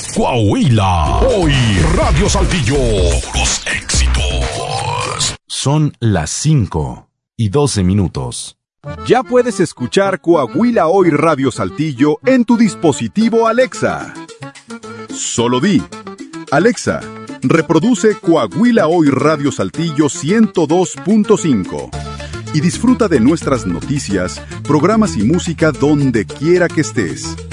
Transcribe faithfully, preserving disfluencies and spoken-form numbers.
Coahuila, hoy Radio Saltillo, puros éxitos. Son las cinco y doce minutos. Ya puedes escuchar Coahuila Hoy Radio Saltillo en tu dispositivo Alexa. Solo di, Alexa, reproduce Coahuila Hoy Radio Saltillo ciento dos punto cinco y disfruta de nuestras noticias, programas y música donde quiera que estés.